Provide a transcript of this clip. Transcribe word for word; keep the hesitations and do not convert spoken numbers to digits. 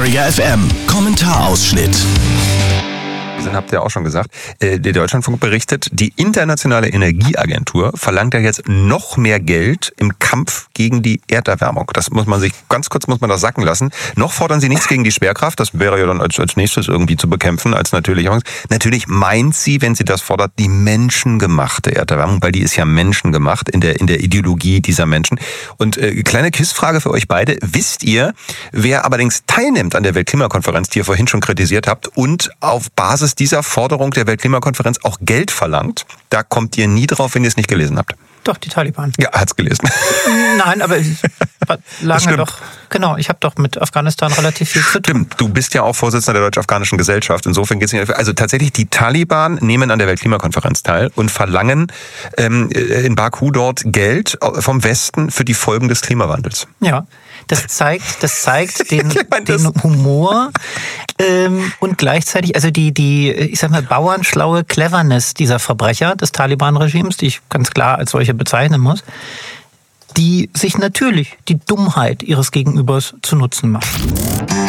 Detektor F M. Kommentarausschnitt. Das habt ihr auch schon gesagt. Der Deutschlandfunk berichtet, die Internationale Energieagentur verlangt ja jetzt noch mehr Geld im Kampf gegen die Erderwärmung. Das muss man sich, ganz kurz muss man das sacken lassen. Noch fordern sie nichts gegen die Schwerkraft. Das wäre ja dann als, als nächstes irgendwie zu bekämpfen, als natürlich. Natürlich meint sie, wenn sie das fordert, die menschengemachte Erderwärmung, weil die ist ja menschengemacht in der, in der Ideologie dieser Menschen. Und äh, kleine Quizfrage für euch beide. Wisst ihr, wer allerdings teilnimmt an der Weltklimakonferenz, die ihr vorhin schon kritisiert habt, und auf Basis dieser Forderung der Weltklimakonferenz auch Geld verlangt? Da kommt ihr nie drauf, wenn ihr es nicht gelesen habt. Doch, die Taliban. Ja, hat's gelesen. Nein, aber lange doch. Genau, ich habe doch mit Afghanistan relativ viel zu tun. Stimmt, du bist ja auch Vorsitzender der Deutsch-Afghanischen Gesellschaft. Insofern geht's nicht. Also tatsächlich, die Taliban nehmen an der Weltklimakonferenz teil und verlangen ähm, in Baku dort Geld vom Westen für die Folgen des Klimawandels. Ja, das zeigt, das zeigt den, den Humor ähm, und gleichzeitig, also die, die, ich sag mal, bauernschlaue Cleverness dieser Verbrecher des Taliban-Regimes, die ich ganz klar als solche bezeichnen muss, die sich natürlich die Dummheit ihres Gegenübers zu Nutzen macht.